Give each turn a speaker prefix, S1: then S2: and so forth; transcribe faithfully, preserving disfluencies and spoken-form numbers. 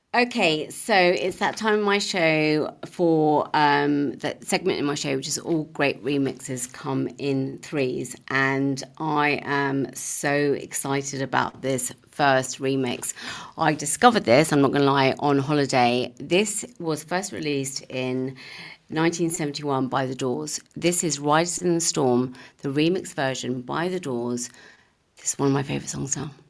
S1: Okay, so it's that time in my show for um, that segment in my show, which is all great remixes come in threes. And I am so excited about this first remix. I discovered this, I'm not going to lie, on holiday. This was first released in nineteen seventy-one by The Doors. This is Riders in the Storm, the remix version by The Doors. This is one of my favourite songs now.